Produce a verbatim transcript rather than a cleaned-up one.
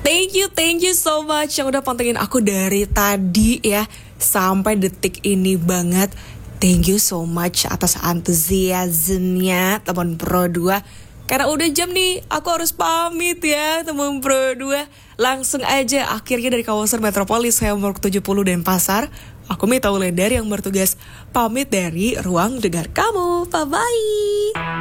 Thank you, thank you so much yang udah pantengin aku dari tadi ya sampai detik ini banget. Thank you so much atas antusiasmnya teman Pro dua. Karena udah jam nih, aku harus pamit ya teman Pro dua. Langsung aja akhirnya dari kawasan Metropolis Hamburg tujuh puluh Denpasar, aku Mita Wulandari yang bertugas pamit dari ruang dengar kamu. Bye-bye.